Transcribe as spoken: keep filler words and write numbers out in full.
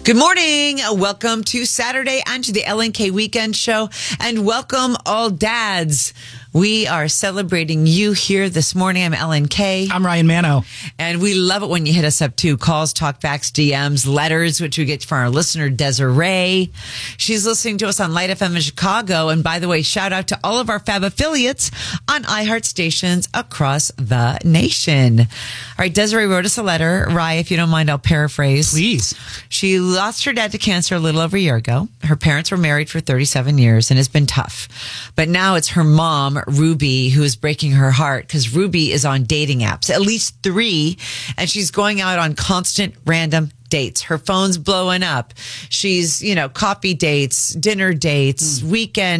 Good morning. Welcome to Saturday and to the L N K Weekend Show. And welcome all dads. We are celebrating you here this morning. I'm L N K. I'm Ryan Mano. And we love it when you hit us up too. Calls, talkbacks, D Ms, letters, which we get from our listener, Desiree. She's listening to us on Light F M in Chicago. And by the way, shout out to all of our Fab affiliates on iHeart stations across the nation. All right, Desiree wrote us a letter. Rye, if you don't mind, I'll paraphrase. Please. She lost her dad to cancer a little over a year ago. Her parents were married for thirty-seven years and it's been tough. But now it's her mom, Ruby, who is breaking her heart because Ruby is on dating apps, at least three, and she's going out on constant random dates. Her phone's blowing up. She's, you know, coffee dates, dinner dates, mm. weekend